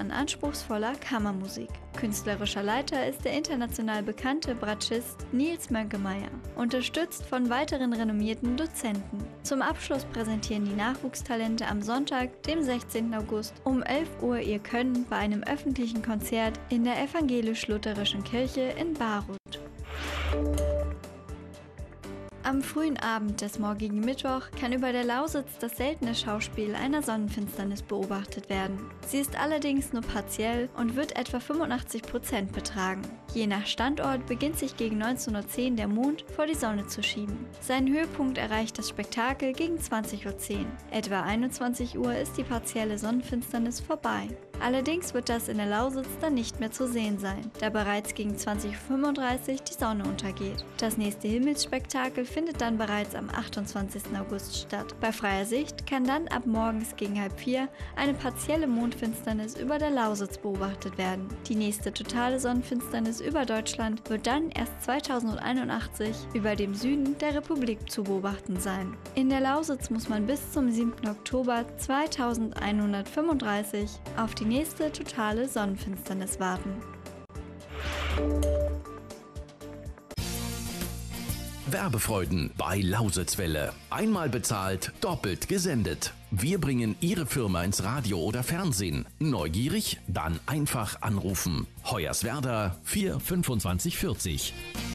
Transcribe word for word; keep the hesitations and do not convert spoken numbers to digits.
an anspruchsvoller Kammermusik. Künstlerischer Leiter ist der international bekannte Bratschist Nils Mönkemeyer, unterstützt von weiteren renommierten Dozenten. Zum Abschluss präsentieren die Nachwuchstalente am Sonntag, dem sechzehnten August um elf Uhr ihr Können bei einem öffentlichen Konzert in der evangelisch-lutherischen Kirche in Baruth. Am frühen Abend des morgigen Mittwoch kann über der Lausitz das seltene Schauspiel einer Sonnenfinsternis beobachtet werden. Sie ist allerdings nur partiell und wird etwa fünfundachtzig Prozent betragen. Je nach Standort beginnt sich gegen neunzehn Uhr zehn der Mond vor die Sonne zu schieben. Seinen Höhepunkt erreicht das Spektakel gegen zwanzig Uhr zehn. Etwa einundzwanzig Uhr ist die partielle Sonnenfinsternis vorbei. Allerdings wird das in der Lausitz dann nicht mehr zu sehen sein, da bereits gegen zwanzig Uhr fünfunddreißig die Sonne untergeht. Das nächste Himmelsspektakel findet dann bereits am achtundzwanzigsten August statt. Bei freier Sicht kann dann ab morgens gegen halb vier eine partielle Mondfinsternis über der Lausitz beobachtet werden. Die nächste totale Sonnenfinsternis über Deutschland wird dann erst zweitausendeinundachtzig über dem Süden der Republik zu beobachten sein. In der Lausitz muss man bis zum siebten Oktober zweitausendeinhundertfünfunddreißig auf die nächste totale Sonnenfinsternis warten. Werbefreuden bei Lausitzwelle. Einmal bezahlt, doppelt gesendet. Wir bringen Ihre Firma ins Radio oder Fernsehen. Neugierig? Dann einfach anrufen. Hoyerswerda vier fünfundzwanzig vierzig.